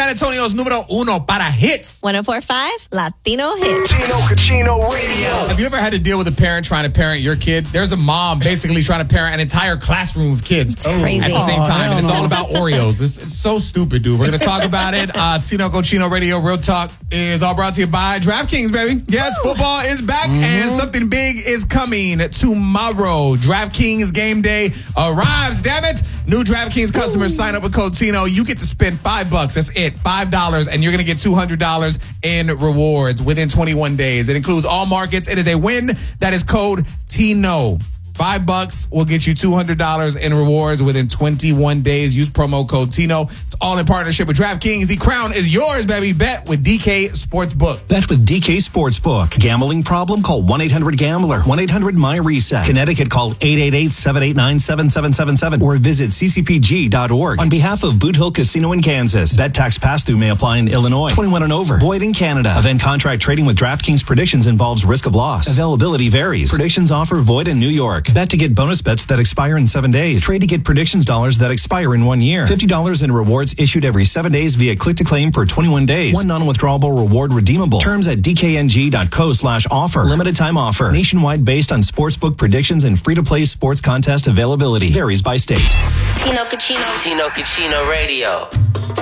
San Antonio's número uno para hits. 104.5 Latino Hits. Tino Cucino Radio. Have you ever had to deal with a parent trying to parent your kid? There's a mom basically trying to parent an entire classroom of kids crazy. at the same time. And it's all about Oreos. It's so stupid, dude. We're going to talk about it. Tino Cucino Radio Real Talk is all brought to you by DraftKings, baby. Yes, football is back and something big is coming tomorrow. DraftKings game day arrives, damn it. New DraftKings customers sign up with code Tino. You get to spend $5. That's it, $5. And you're going to get $200 in rewards within 21 days. It includes all markets. It is a win. That is code Tino. $5 will get you $200 in rewards within 21 days. Use promo code Tino. It's all in partnership with DraftKings. The crown is yours, baby. Bet with DK Sportsbook. Bet with DK Sportsbook. Gambling problem? Call 1-800-GAMBLER. 1-800-MY-RESET. Connecticut, call 888-789-7777 or visit ccpg.org. On behalf of Boot Hill Casino in Kansas, bet tax pass-through may apply in Illinois. 21 and over. Void in Canada. Event contract trading with DraftKings Predictions involves risk of loss. Availability varies. Predictions offer void in New York. Bet to get bonus bets that expire in 7 days. Trade to get predictions dollars that expire in 1 year. $50 in rewards issued every 7 days via click to claim for 21 days. One non-withdrawable reward redeemable. Terms at dkng.co/offer. Limited time offer. Nationwide based on sportsbook predictions and free-to-play sports contest availability. Varies by state. Tino Cucino Radio.